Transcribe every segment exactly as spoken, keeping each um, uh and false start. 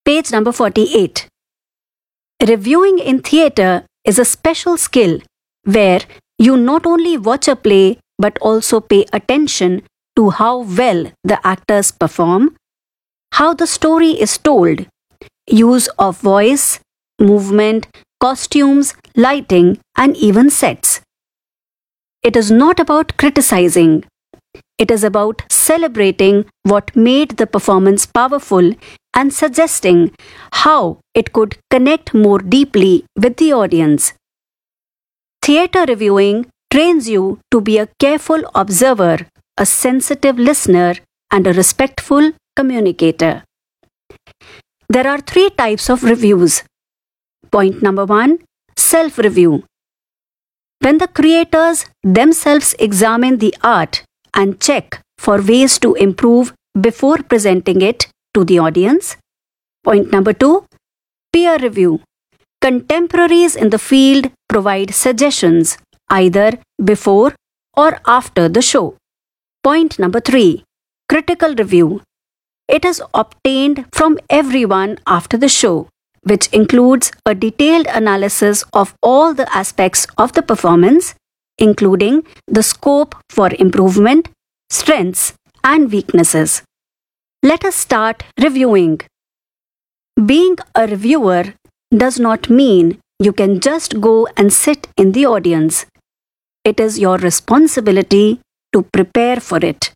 Page number forty-eight. Reviewing in theatre is a special skill where you not only watch a play but also pay attention to how well the actors perform, how the story is told, use of voice, movement, costumes, lighting, and even sets. It is not about criticizing. It is about celebrating what made the performance powerful and suggesting how it could connect more deeply with the audience. Theatre reviewing trains you to be a careful observer, a sensitive listener, and a respectful communicator. There are three types of reviews. Point number one, self-review. When the creators themselves examine the art and check for ways to improve before presenting it to the audience. Point number two, peer review. Contemporaries in the field provide suggestions either before or after the show. Point number three, critical review. It is obtained from everyone after the show, which includes a detailed analysis of all the aspects of the performance, including the scope for improvement, strengths, and weaknesses. Let us start reviewing. Being a reviewer does not mean you can just go and sit in the audience. It is your responsibility to prepare for it.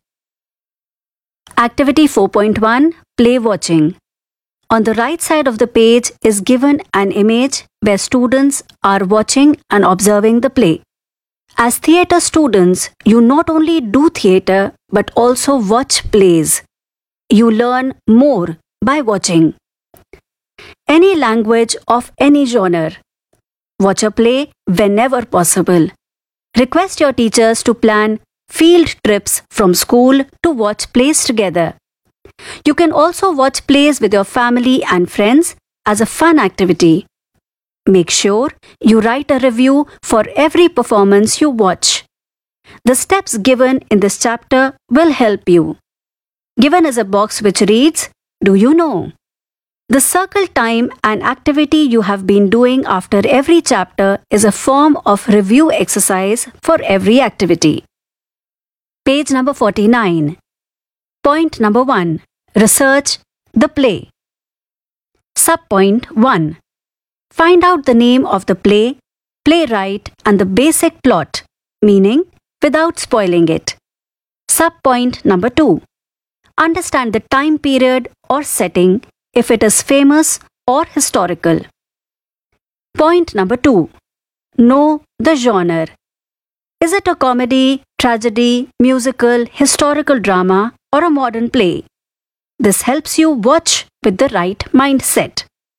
Activity four point one, Play Watching. On the right side of the page is given an image where students are watching and observing the play. As theatre students, you not only do theatre but also watch plays. You learn more by watching. Any language of any genre. Watch a play whenever possible. Request your teachers to plan field trips from school to watch plays together. You can also watch plays with your family and friends as a fun activity. Make sure you write a review for every performance you watch. The steps given in this chapter will help you. Given is a box which reads, "Do you know?" The circle time and activity you have been doing after every chapter is a form of review exercise for every activity. Page number forty-nine. Point number one. Research the play. Subpoint one. Find out the name of the play, playwright, and the basic plot, meaning without spoiling it. Subpoint number two. Understand the time period or setting if it is famous or historical. Point number two. Know the genre. Is it a comedy, tragedy, musical, historical drama, or a modern play? This helps you watch with the right mindset.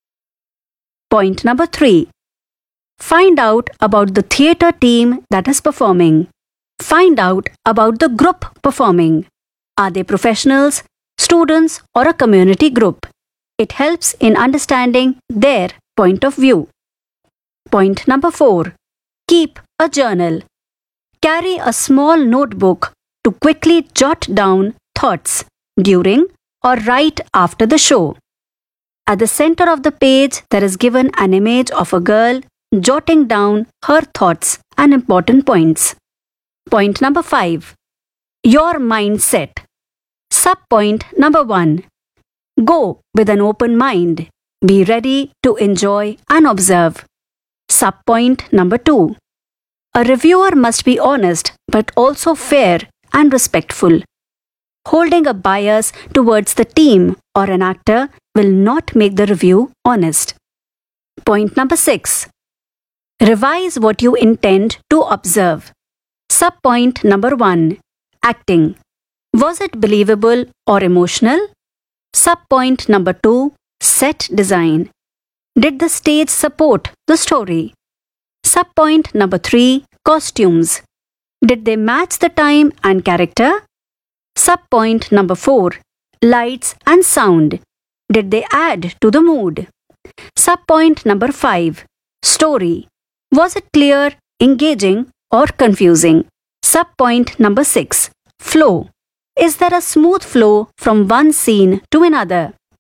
Point number three. Find out about the theatre team that is performing. Find out about the group performing. Are they professionals, students, or a community group? It helps in understanding their point of view. Point number four. Keep a journal. Carry a small notebook to quickly jot down thoughts during or right after the show. At the center of the page, there is given an image of a girl jotting down her thoughts and important points. Point number five. Your mindset. Subpoint number one. Go with an open mind. Be ready to enjoy and observe. Subpoint number two. A reviewer must be honest but also fair and respectful. Holding a bias towards the team or an actor will not make the review honest. Point number six. Revise what you intend to observe. Subpoint number one. Acting. Was it believable or emotional? Subpoint number two. Set design. Did the stage support the story? Subpoint number three. Costumes. Did they match the time and character? Subpoint number four. Lights and sound. Did they add to the mood? Subpoint number five. Story. Was it clear, engaging, or confusing? Subpoint number six. Flow. Is there a smooth flow from one scene to another?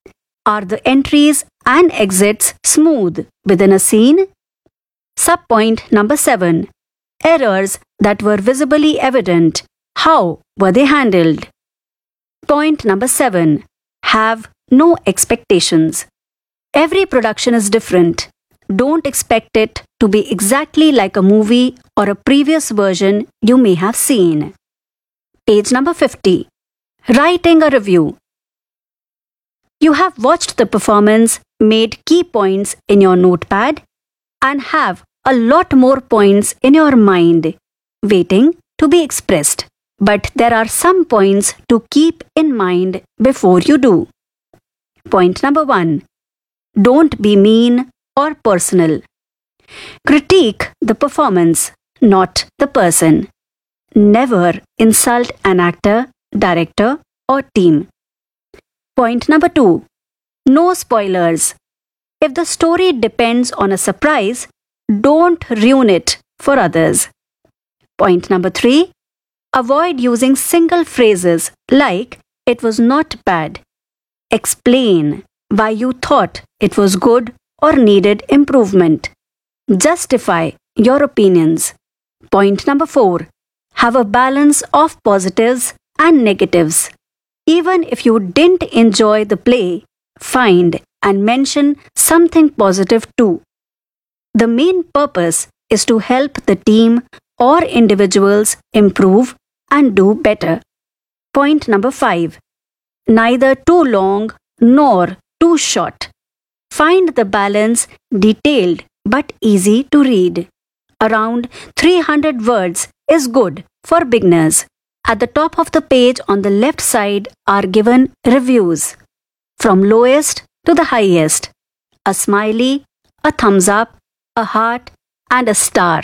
Are the entries and exits smooth within a scene? Subpoint number seven. Errors that were visibly evident. How were they handled? Point number seven. Have no expectations. Every production is different. Don't expect it to be exactly like a movie or a previous version you may have seen. Page number fifty. Writing a review. You have watched the performance, made key points in your notepad, and have a lot more points in your mind waiting to be expressed. But there are some points to keep in mind before you do. Point number one. Don't be mean or personal. Critique the performance, not the person. Never insult an actor, director, or team. Point number two. No spoilers. If the story depends on a surprise, don't ruin it for others. Point number three. Avoid using single phrases like, "It was not bad." Explain why you thought it was good or needed improvement. Justify your opinions. Point number four. Have a balance of positives and negatives. Even if you didn't enjoy the play, find and mention something positive too. The main purpose is to help the team or individuals improve and do better. Point number five. Neither too long nor too short. Find the balance detailed but easy to read. Around three hundred words is good for beginners. At the top of the page on the left side are given reviews, from lowest to the highest. A smiley, a thumbs up, a heart, and a star.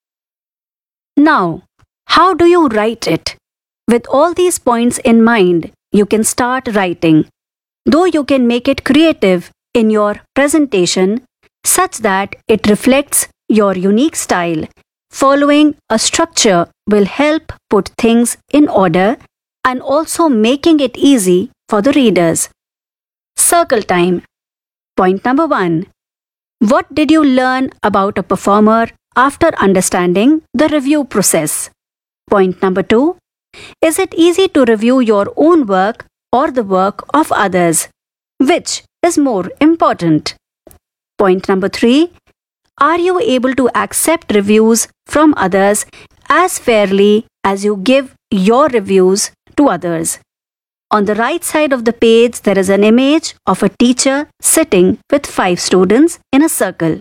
Now, how do you write it? With all these points in mind, you can start writing. Though you can make it creative in your presentation such that it reflects your unique style. Following a structure will help put things in order and also making it easy for the readers. Circle time. Point number one. What did you learn about a performer after understanding the review process? Point number two. Is it easy to review your own work or the work of others? Which is more important? Point number three. Are you able to accept reviews from others as fairly as you give your reviews to others? On the right side of the page, there is an image of a teacher sitting with five students in a circle.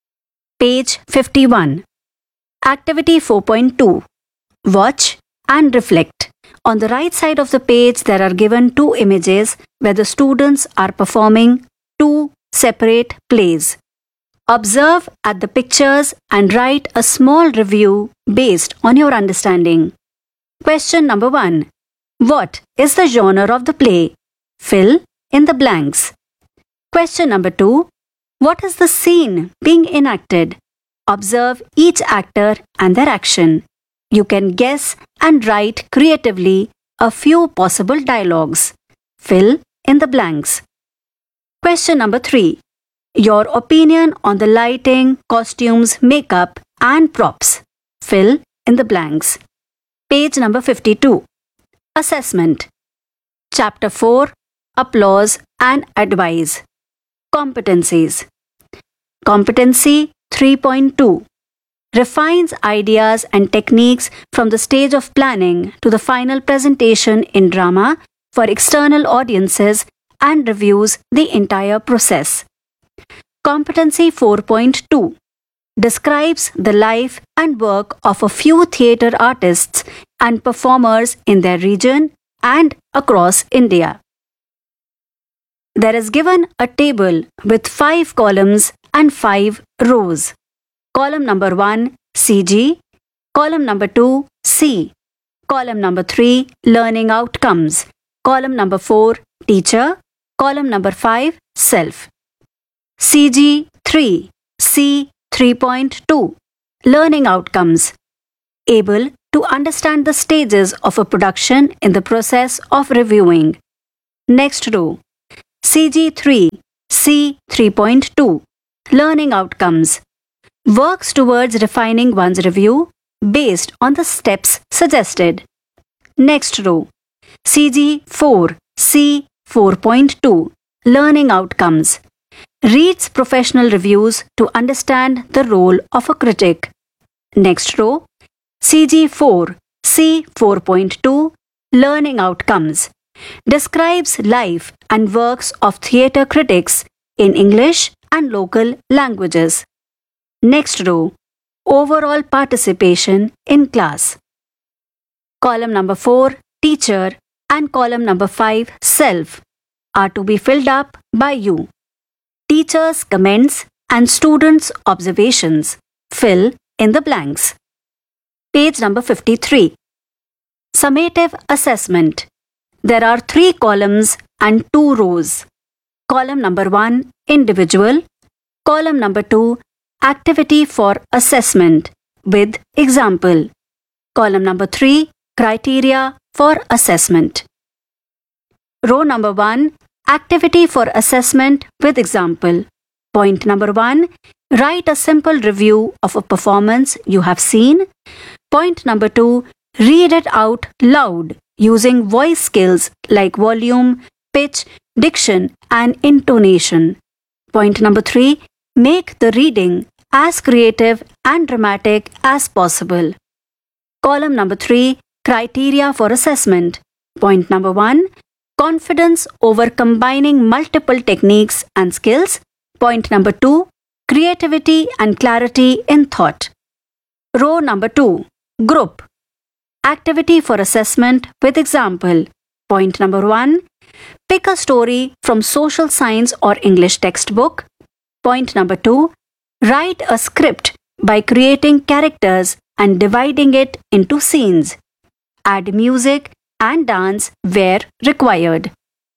Page fifty-one. Activity four point two. Watch and reflect. On the right side of the page, there are given two images where the students are performing two separate plays. Observe at the pictures and write a small review based on your understanding. Question number one. What is the genre of the play? Fill in the blanks. Question number two. What is the scene being enacted? Observe each actor and their action. You can guess and write creatively a few possible dialogues. Fill in the blanks. Question number three. Your opinion on the lighting, costumes, makeup, and props. Fill in the blanks. Page number fifty-two. Assessment. Chapter four. Applause and advice. Competencies. Competency three point two. Refines ideas and techniques from the stage of planning to the final presentation in drama for external audiences and reviews the entire process. Competency four point two. Describes the life and work of a few theatre artists and performers in their region and across India. There is given a table with five columns and five rows. Column number one, C G. Column number two, C. Column number three, learning outcomes. Column number four, teacher. Column number five, self. C G three, C three point two, learning outcomes. Able to understand the stages of a production in the process of reviewing. Next row. C G three, C three point two, Learning Outcomes. Works towards refining one's review based on the steps suggested. Next row. C G four, C four point two, Learning Outcomes. Reads professional reviews to understand the role of a critic. Next row. C G four, C four point two, Learning Outcomes. Describes life and works of theatre critics in English and local languages. Next row. Overall participation in class. Column number four, Teacher, and column number five, Self, are to be filled up by you. Teacher's comments and students' observations. Fill in the blanks. Page number fifty-three. Summative assessment. There are three columns and two rows. Column number one, Individual. Column number two, Activity for assessment with example. Column number three, Criteria for assessment. Row number one, Activity for assessment with example. Point number one, write a simple review of a performance you have seen. Point number two, read it out loud using voice skills like volume, pitch, diction, and intonation. Point number three, make the reading as creative and dramatic as possible. Column number three, Criteria for assessment. Point number one, confidence over combining multiple techniques and skills. Point number two, creativity and clarity in thought. Row number two, Group. Activity for assessment with example. Point number one, pick a story from social science or English textbook. Point number two, write a script by creating characters and dividing it into scenes. Add music and dance where required.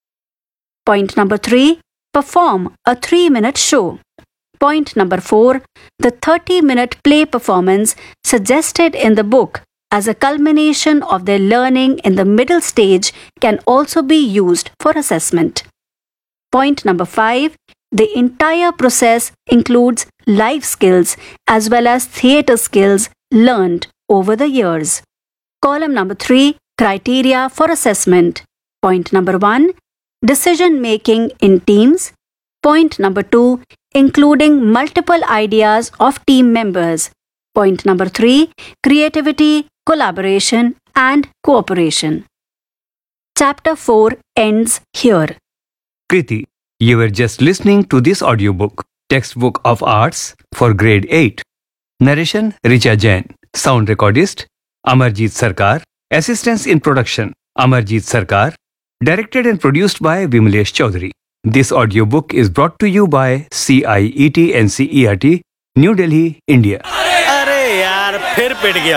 Point number three, perform a three-minute show. Point number four, the thirty-minute play performance suggested in the book as a culmination of their learning in the middle stage can also be used for assessment. Point number five, the entire process includes life skills as well as theatre skills learned over the years. Column number three, Criteria for assessment. Point number one, decision making in teams. Point number two, including multiple ideas of team members. Point number three, creativity, collaboration, and cooperation. Chapter four ends here. Kriti, you were just listening to this audiobook, Textbook of Arts for Grade eight. Narration, Richa Jain. Sound recordist, Amarjeet Sarkar. Assistance in production, Amarjeet Sarkar. Directed and produced by Vimlesh Chaudhary. This audiobook is brought to you by C I E T N C E R T, New Delhi, India. अरे यार फिर पिट गया।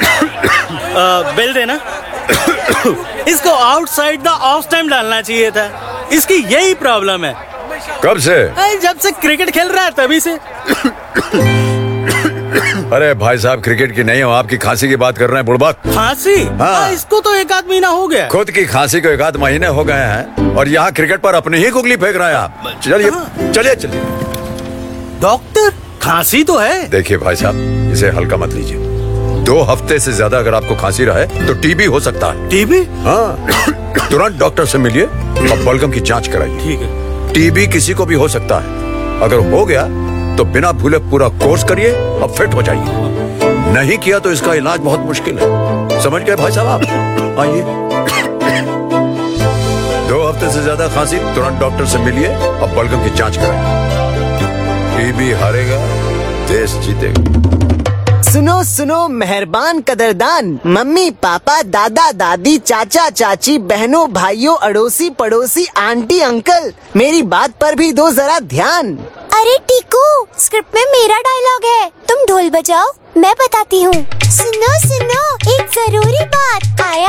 Bill देना। इसको outside the of time डालना चाहिए था। इसकी यही प्रॉब्लम है। कब से? जब से क्रिकेट खेल रहा है तभी से। अरे भाई साहब, क्रिकेट की नहीं हो, आपकी खांसी की बात कर रहे हैं बुड़बक। खांसी? हाँ। इसको तो एक आध महीना हो गया। खुद की खांसी को एक आध महीने हो गए हैं और यहाँ क्रिकेट पर अपनी ही गुगली फेंक रहे हैं आप। चलिए चलिए चलिए। डॉक्टर, खांसी तो है। देखिए भाई साहब, इसे हल्का मत लीजिए। दो हफ्ते से ज्यादा अगर आपको खांसी रहे तो टीबी हो सकता है। टीबी? हाँ, तुरंत डॉक्टर से मिलिए और बलगम की जांच कराइए। ठीक है। टीबी किसी को भी हो सकता है। अगर हो गया तो बिना भूले पूरा कोर्स करिए और फिट हो जाइए। नहीं किया तो इसका इलाज बहुत मुश्किल है। समझ गए भाई साहब आप? आइए। दो हफ्ते से ज्यादा खांसी, तुरंत डॉक्टर से मिलिए और बलगम की जांच कराइए। टीबी हारेगा, देश जीतेगा। सुनो सुनो मेहरबान कदरदान, मम्मी पापा दादा दादी चाचा चाची बहनों भाइयों अड़ोसी पड़ोसी आंटी अंकल, मेरी बात पर भी दो जरा ध्यान। अरे टीकू, स्क्रिप्ट में मेरा डायलॉग है, तुम ढोल बजाओ, मैं बताती हूँ। सुनो सुनो एक जरूरी बात, आया